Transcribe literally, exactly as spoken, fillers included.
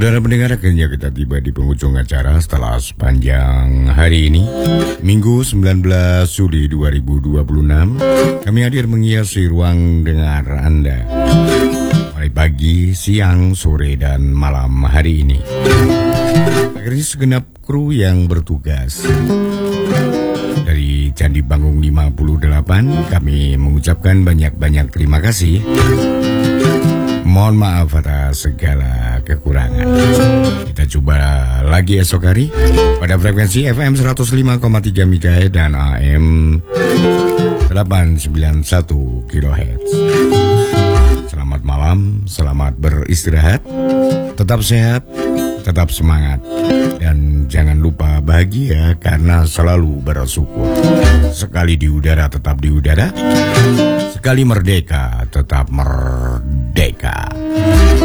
Saudara pendengar, akhirnya kita tiba di penghujung acara setelah sepanjang hari ini, Minggu sembilan belas Juli dua ribu dua puluh enam. Kami hadir menghiasi ruang dengar Anda mulai pagi, siang, sore, dan malam hari ini. Akhirnya segenap kru yang bertugas dari Candi Panggung lima puluh delapan, kami mengucapkan banyak-banyak terima kasih. Mohon maaf atas segala kekurangan. Kita coba lagi esok hari pada frekuensi F M seratus lima koma tiga MHz dan A M delapan sembilan satu kilohertz. Selamat malam, selamat beristirahat, tetap sehat, tetap semangat, dan jangan lupa bahagia karena selalu bersyukur. Sekali di udara tetap di udara, sekali merdeka tetap merdeka.